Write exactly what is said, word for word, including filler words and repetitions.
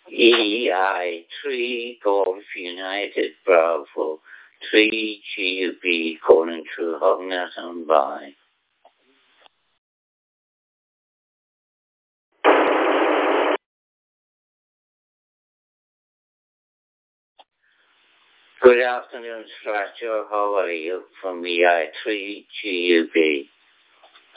E I three Golf United Bravo three G U B calling through Hognet and by. Good afternoon, Scratcher. How are you? From E I three G U B.